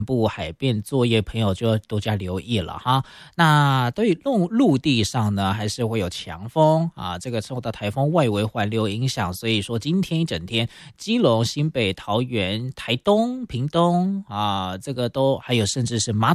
部海边作业朋友就多加留意了哈。那对陆地上呢，还是会有强风啊，这个受到台风外围环流影响，所以说今天一整天，基隆、新北、桃园、台东、屏东啊，这个都还有甚至是马